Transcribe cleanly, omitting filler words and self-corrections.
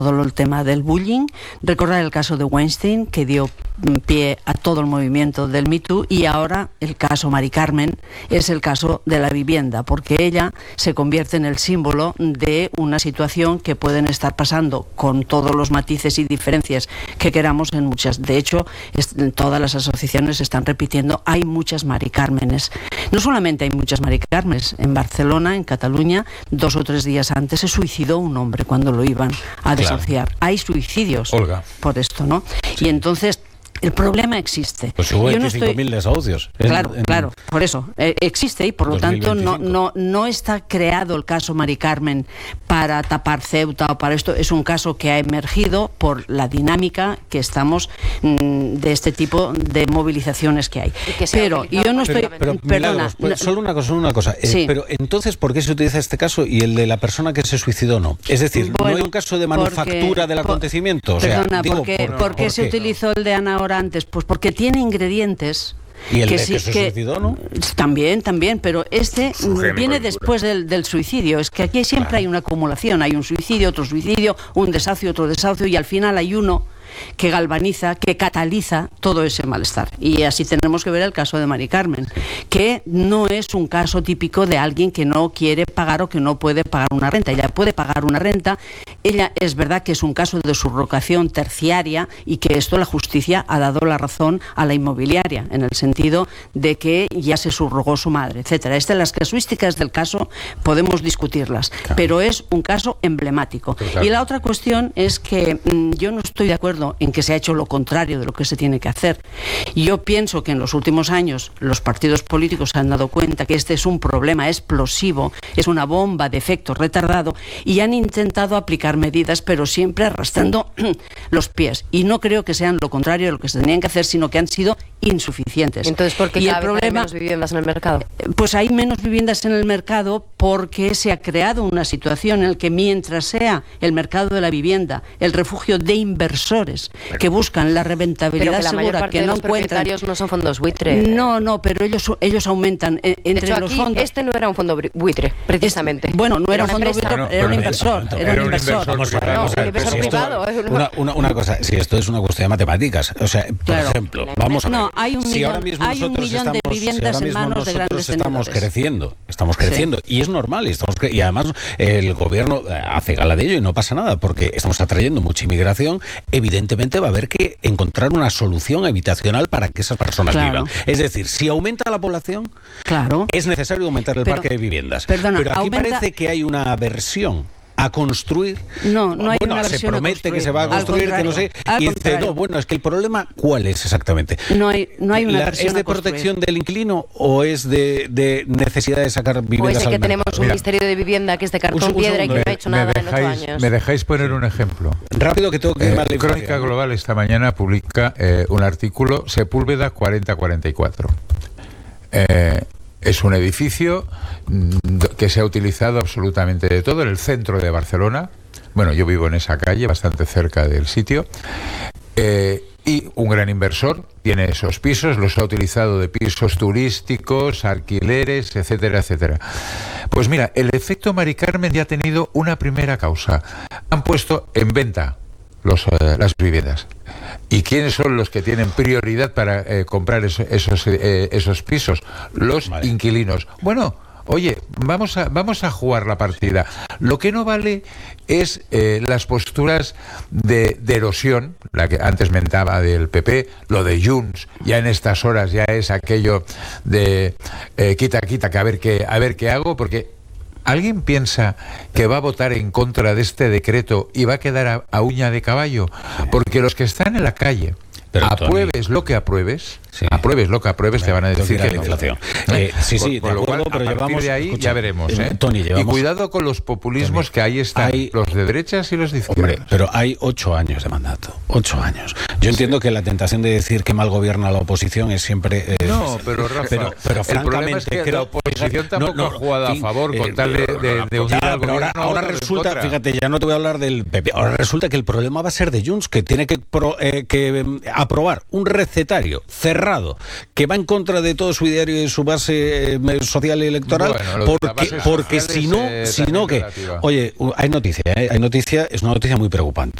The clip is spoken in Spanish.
todo el tema del bullying, recordar el caso de Weinstein, que dio pie a todo el movimiento del Me Too, y ahora el caso Mari Carmen es el caso de la vivienda, porque ella se convierte en el símbolo de una situación que pueden estar pasando con todos los matices y diferencias que queramos en muchas. De hecho, todas las asociaciones están repitiendo, hay muchas Mari Cármenes. No solamente hay muchas Mari Cármenes, en Barcelona, en Cataluña, 2 o 3 días antes se suicidó un hombre cuando lo iban a desahuciar. Hay suicidios, Olga, por esto, ¿no? Sí. Y entonces el problema existe. Pues hubo 25.000 desahucios. Claro, por eso. Existe y por lo tanto no está creado el caso Mari Carmen para tapar Ceuta o para esto. Es un caso que ha emergido por la dinámica que estamos de este tipo de movilizaciones que hay. Pero yo no estoy... Perdona. Solo una cosa. Sí. Pero entonces, ¿por qué se utiliza este caso y el de la persona que se suicidó no? Es decir, ¿no hay un caso de manufactura del acontecimiento? Perdona, ¿por qué se utilizó el de Ana Ora antes? Pues porque tiene ingredientes. ¿Y el que se suicidó, no? También, pero este viene después del suicidio. Es que aquí siempre hay una acumulación. Hay un suicidio, otro suicidio, un desahucio, otro desahucio, y al final hay uno que galvaniza, que cataliza todo ese malestar. Y así tenemos que ver el caso de Mari Carmen, que no es un caso típico de alguien que no quiere pagar o que no puede pagar una renta. Ella puede pagar una renta. Ella, es verdad que es un caso de subrogación terciaria y que esto la justicia ha dado la razón a la inmobiliaria, en el sentido de que ya se subrogó su madre, etcétera. Las casuísticas del caso podemos discutirlas, claro, pero es un caso emblemático. Claro. Y la otra cuestión es que yo no estoy de acuerdo en que se ha hecho lo contrario de lo que se tiene que hacer. Yo pienso que en los últimos años los partidos políticos se han dado cuenta que este es un problema explosivo, es una bomba de efecto retardado, y han intentado aplicar medidas, pero siempre arrastrando los pies. Y no creo que sean lo contrario de lo que se tenían que hacer, sino que han sido insuficientes. Entonces, ¿por qué cada vez hay menos viviendas en el mercado? Pues hay menos viviendas en el mercado porque se ha creado una situación en la que, mientras sea el mercado de la vivienda el refugio de inversores que buscan la rentabilidad segura, que no encuentran... Los propietarios no son fondos buitre. No, pero ellos aumentan entre hecho, los aquí fondos. Este no era un fondo buitre, precisamente. Bueno, no era un fondo buitre, era un inversor. Era un inversor. Una cosa, si esto es una cuestión de matemáticas, o sea, por ejemplo, vamos a ver. Hay un millón de viviendas en manos de grandes tenedores. Estamos creciendo, sí, y es normal, y además el gobierno hace gala de ello y no pasa nada, porque estamos atrayendo mucha inmigración. Evidentemente va a haber que encontrar una solución habitacional para que esas personas vivan. Es decir, si aumenta la población, es necesario aumentar el parque de viviendas. Pero aquí parece que hay una aversión a construir. No hay una se promete que se va a construir, que no sé, y dice, es que el problema, ¿cuál es exactamente? No hay una versión. ¿Es de protección del inquilino o es de necesidad de sacar viviendas al mercado? Que tenemos un ministerio de vivienda que es de cartón piedra y que no ha hecho nada en 8 años. ¿Me dejáis poner un ejemplo? Rápido, que tengo que ir más de Crónica Global esta mañana publica un artículo, Sepúlveda 4044. Es un edificio que se ha utilizado absolutamente de todo en el centro de Barcelona. Bueno, yo vivo en esa calle, bastante cerca del sitio. Y un gran inversor tiene esos pisos, los ha utilizado de pisos turísticos, alquileres, etcétera, etcétera. Pues mira, el efecto Mari Carmen ya ha tenido una primera causa. Han puesto en venta las viviendas. ¿Y quiénes son los que tienen prioridad para comprar esos pisos? Los inquilinos. Bueno, oye, vamos a jugar la partida. Lo que no vale es las posturas de erosión, la que antes mentaba del PP, lo de Junts, ya en estas horas ya es aquello de quita, que a ver qué hago, porque ¿alguien piensa que va a votar en contra de este decreto y va a quedar a uña de caballo? Porque los que están en la calle, apruebes lo que apruebes, te van a decir que no. Inflación. Con lo cual, pero a partir de ahí ya veremos. Tony, y cuidado con los populismos, que ahí están los de derechas y los de izquierdas. Hombre, pero hay 8 años de mandato. 8 años. Yo entiendo que la tentación de decir que mal gobierna la oposición es siempre... pero Rafa, pero el problema es que la oposición tampoco ha jugado a favor con tal de unir al gobierno. Ahora resulta, fíjate, ya no te voy a hablar del PP, ahora resulta que el problema va a ser de Junts, que tiene que aprobar un recetario cerrado cerrado, que va en contra de todo su ideario y de su base social y electoral, porque si no que, oye, hay noticia, es una noticia muy preocupante.